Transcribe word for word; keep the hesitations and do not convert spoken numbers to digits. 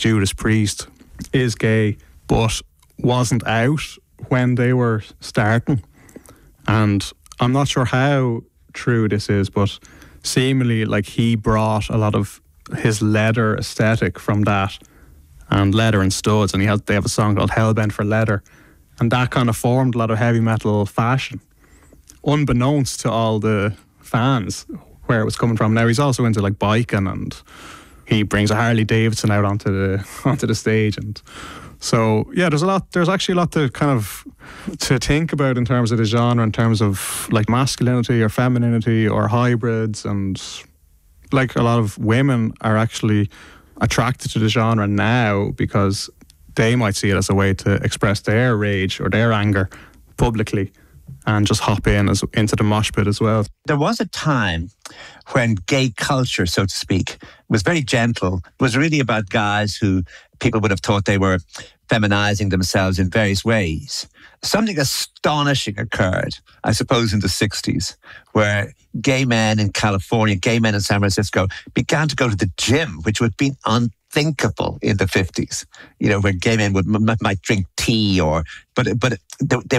Judas Priest is gay, but wasn't out when they were starting. And I'm not sure how true this is, but seemingly like he brought a lot of his leather aesthetic from that, and leather and studs, and he has they have a song called Hellbent for Leather, and that kind of formed a lot of heavy metal fashion, unbeknownst to all the fans where it was coming from. Now he's also into like biking, and he brings a Harley Davidson out onto the onto the stage, and so yeah, there's a lot. There's actually a lot to kind of to think about in terms of the genre, in terms of like masculinity or femininity or hybrids, and like a lot of women are actually attracted to the genre now because they might see it as a way to express their rage or their anger publicly, and just hop in as into the mosh pit as well. There was a time when gay culture, so to speak, was very gentle. It was really about guys who people would have thought they were feminizing themselves in various ways. Something astonishing occurred, I suppose, in the sixties, where gay men in California, gay men in San Francisco began to go to the gym, which would have been unthinkable in the fifties. You know, where gay men would m- might drink tea or, but but they, they